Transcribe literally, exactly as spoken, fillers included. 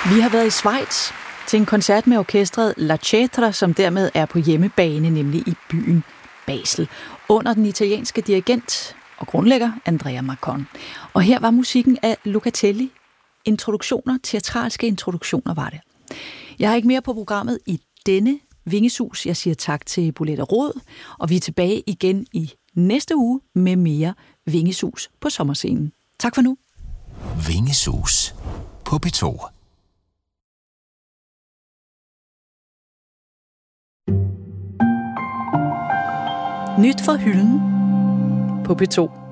Vi har været i Schweiz til en koncert med orkestret La Cetra, som dermed er på hjemmebane, nemlig i byen Basel, under den italienske dirigent og grundlægger Andrea Marcon. Og her var musikken af Locatelli. Introduktioner, teatralske introduktioner var det. Jeg har ikke mere på programmet i denne Vingesus. Jeg siger tak til Bolette Rod, og vi er tilbage igen i næste uge med mere Vingesus på sommerscenen. Tak for nu. Vingesus på P to. Nyt fra hylden på P to.